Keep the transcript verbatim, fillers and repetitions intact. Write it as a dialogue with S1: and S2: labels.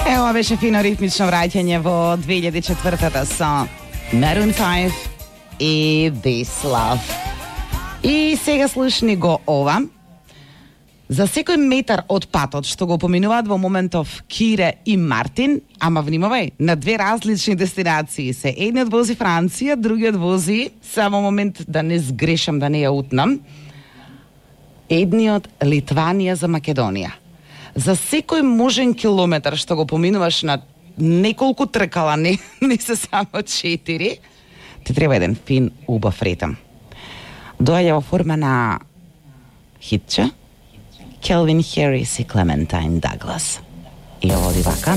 S1: Ево беше фино ритмично враќање во две илјади и четвртата со Maroon five и This Love. И сега слушни го ова. За секој метар од патот што го поминуваат во моментов Кире и Мартин, ама внимавај, на две различни дестинации се. Едниот вози Франција, другиот вози, само момент да не сгрешам, да не ја утнам, едниот Литванија за Македонија. За секој можен километар што го поминуваш на неколку тркала, не, не се само четири, ти треба еден фин, убав ритм. Доаѓа во форма на хитче, Calvin Harris и Clementine Douglas. И ово оди вака.